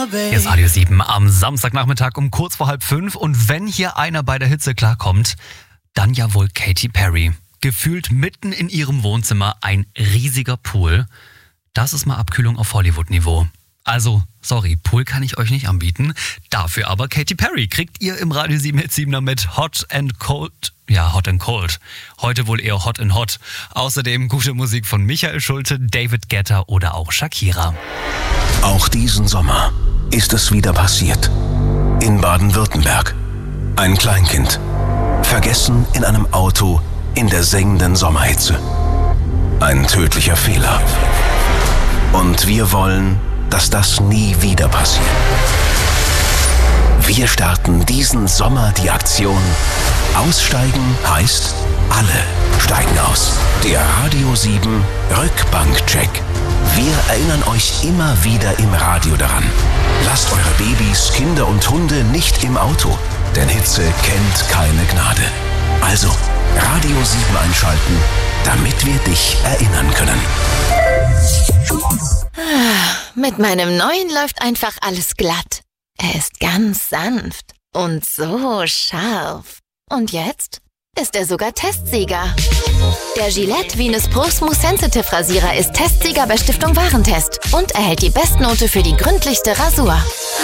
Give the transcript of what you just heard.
Hier ist Radio 7 am Samstagnachmittag um kurz vor 4:30. Und wenn hier einer bei der Hitze klarkommt, dann ja wohl Katy Perry. Gefühlt mitten in ihrem Wohnzimmer ein riesiger Pool. Das ist mal Abkühlung auf Hollywood-Niveau. Also, sorry, Pool kann ich euch nicht anbieten. Dafür aber Katy Perry kriegt ihr im Radio 7 Hit 7er mit Hot and Cold. Ja, Hot and Cold. Heute wohl eher Hot and Hot. Außerdem gute Musik von Michael Schulte, David Guetta oder auch Shakira. Auch diesen Sommer ist es wieder passiert. In Baden-Württemberg. Ein Kleinkind. Vergessen in einem Auto in der sengenden Sommerhitze. Ein tödlicher Fehler. Und wir wollen, dass das nie wieder passiert. Wir starten diesen Sommer die Aktion Aussteigen heißt, alle steigen aus. Der Radio 7 Rückbankcheck. Wir erinnern euch immer wieder im Radio daran. Lasst eure Babys, Kinder und Hunde nicht im Auto, denn Hitze kennt keine Gnade. Also, Radio 7 einschalten, damit wir dich erinnern können. Mit meinem neuen läuft einfach alles glatt. Er ist ganz sanft und so scharf. Und jetzt ist er sogar Testsieger. Der Gillette Venus Pro Smooth Sensitive Rasierer ist Testsieger bei Stiftung Warentest und erhält die Bestnote für die gründlichste Rasur.